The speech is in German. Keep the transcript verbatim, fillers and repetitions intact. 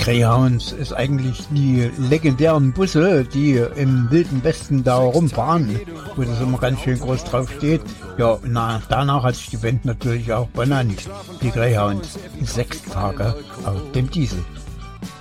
Greyhounds ist eigentlich die legendären Busse, die im Wilden Westen da rumfahren, wo das immer ganz schön groß drauf steht. Ja, na, danach hat sich die Band natürlich auch benannt. Die Greyhounds. Sechs Tage auf dem Diesel.